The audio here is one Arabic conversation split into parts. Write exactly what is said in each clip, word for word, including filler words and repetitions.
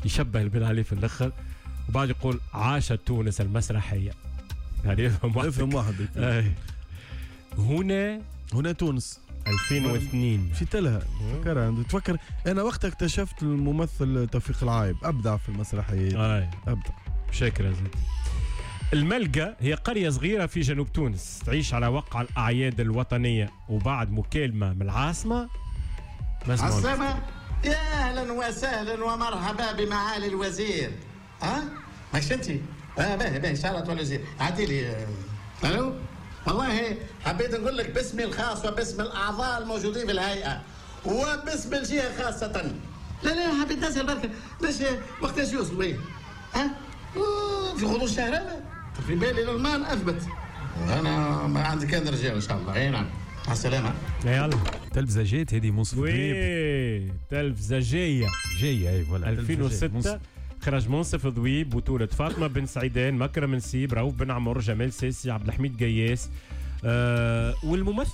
يشبه البن علي في الاخر، وبعد يقول عاشت تونس المسرحيه. يعني يفهم واحد يفهم واحد آه. هنا هنا تونس ألفين واثنين مشيت لها. فكرها تفكر انا وقتها اكتشفت الممثل توفيق العايب ابدع في المسرحيات. آه. ابدع. شاكر يا زيد. الملقا هي قرية صغيرة في جنوب تونس تعيش على وقع الأعياد الوطنية، وبعد مكالمة من العاصمة عاصمة يا أهلا وسهلا ومرحبا بمعالي الوزير. ها؟ ماكش أنت؟ اه باهي باهي شارة الوزير عادي لي. ألو؟ والله حبيت نقول لك باسمي الخاص وباسم الأعضاء الموجودين في الهيئة وباسم الجهة خاصة. لا لا حبيت نسأل بركة باش وقتاش يوصلوا إيه؟ ها؟ في غضون الشهر هذا؟ في بالي الألمان أثبت. أنا ما عندي كان رجال إن شاء الله. أي نعم. مع السلامة. يلا تلفزاجات هذه منصف وي تلفزاجية جاية اي فوالا ألفين وستة. خرج منصف ضويب، بطولة فاطمة بن سعيدان، مكرم نسيب، رؤوف بن عمر، جمال ساسي، عبد الحميد قياس. آه والممثل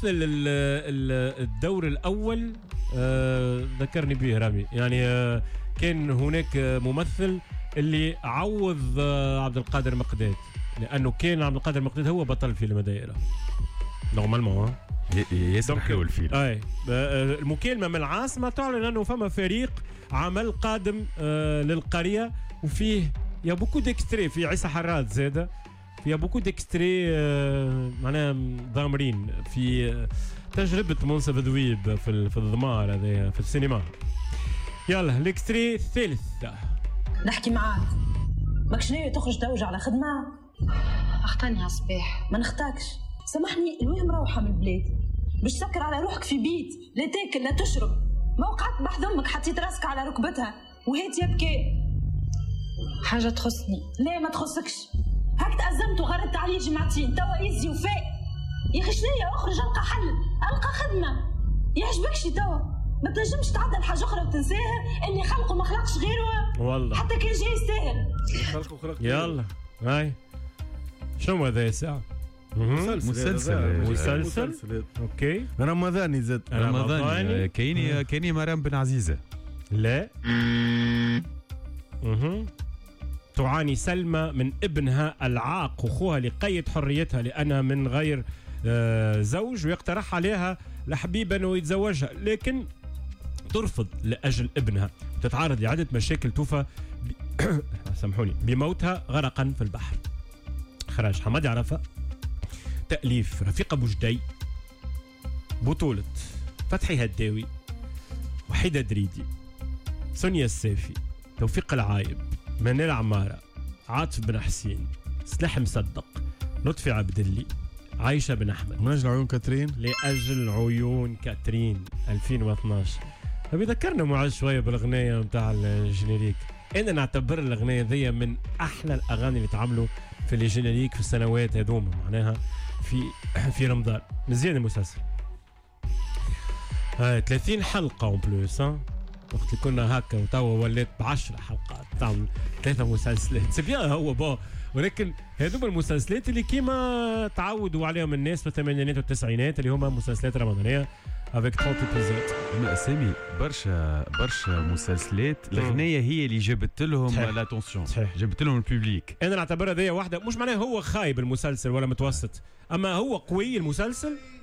الدور الأول آه ذكرني به رامي، يعني آه كان هناك ممثل اللي عوض آه عبد القادر مقداد، لأنه كان عبد القادر مقداد هو بطل فيلم دائرة نورمالمون. ياسر حلو الفيلم. اي المكالمه من العاصمه تعلن انه فما فريق عمل قادم آه للقريه، وفيه يا بوكو ديكستري، في عيسى حراد زاده، في بوكو ديكستري آه معناها ضامرين في آه تجربه منصف ذويب في في الضمار هذا في السينما. يلا الاكستري الثالث. نحكي معاك ماكش ناوي تخرج توجع على خدمه؟ اختني يا صباح. ما نختاكش سامحني، الوين مروحه من البلاد باش تسكر على روحك في بيت، لا تاكل لا تشرب، ما وقعت بحذ امك حطيت راسك على ركبتها وهيت يبكي. حاجه تخصني. لا ما تخصكش، هاك تأزمت وغردت عليه جمعتين توا يزي وفاء. يا اخي شنيا اخرج القى حل، القى خدمه يعجبكش توا، ما تنجمش تعدل حاجه اخرى وتنساها اللي خلقه ما خلقش غيره والله حتى كان جاي يستاهل. خلقه خلق. يلا هاي شنو هذا يا ساعه؟ مسلسل مسلسل مسلسل, مسلسل. اوكي رمضاني زاد رمضاني. كايني كايني مرام بن عزيزه. لا اها تعاني سلمى من ابنها العاق وأخوها لقيد حريتها لأنها من غير آه زوج، ويقترح عليها لحبيب أنه يتزوجها، لكن ترفض لأجل ابنها، تتعرض لعدة مشاكل توفى ب... سامحوني بموتها غرقا في البحر. إخراج حمادي عرفة، تأليف رفيق أبو جدي، بطولة فتحي هداوي، وحيدة دريدي، سونيا السافي، توفيق العايب، منال عمارة، عاطف بن حسين، سلاح مصدق، لطفي عبد اللي، عايشة بن أحمد. من أجل عيون كاترين. لأجل عيون كاترين ألفين واثناشر. فبيذكرنا معاذ شوية بالأغنية متاع الجينيريك. أنا نعتبر الأغنية ذي من أحلى الأغاني اللي تعملوا في الجينيريك في السنوات هذوما، معناها في في رمضان. مزيان المسلسل. آه ثلاثين حلقة اون بلوس، ها وقت اللي كنا هكا وتوا ولات بعشر حلقات تعمل ثلاثة مسلسلات. سبيان هو با، ولكن هذوما المسلسلات اللي كيما تعودوا عليهم الناس في الثمانينات والتسعينات، اللي هما مسلسلات رمضانية افيك ثلاثين ايبيزود. سامي برشا برشا مسلسلات الاغنيه هي اللي جابت لهم لاتونسيون، جابت لهم الببليك. انا نعتبرها ذي واحده، مش معناها هو خايب المسلسل ولا متوسط، اما هو قوي المسلسل